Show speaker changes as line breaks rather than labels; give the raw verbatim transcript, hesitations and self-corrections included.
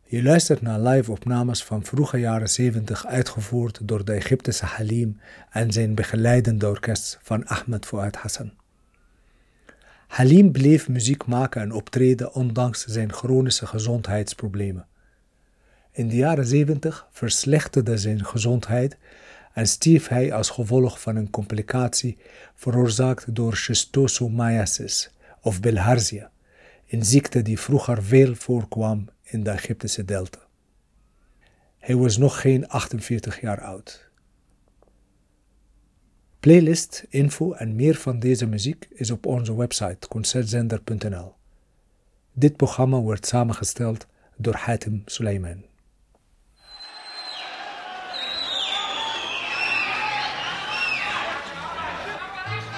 Je luistert naar live-opnames van vroege jaren zeventig uitgevoerd door de Egyptische Halim en zijn begeleidende orkest van Ahmed Fouad Hassan. Halim bleef muziek maken en optreden ondanks zijn chronische gezondheidsproblemen. In de jaren zeventig verslechterde zijn gezondheid en stierf hij als gevolg van een complicatie veroorzaakt door schistosomiasis of bilharzia, een ziekte die vroeger veel voorkwam in de Egyptische delta. Hij was nog geen achtenveertig jaar oud. Playlist, info en meer van deze muziek is op onze website concertzender punt n l. Dit programma wordt samengesteld door Hatem Suleiman.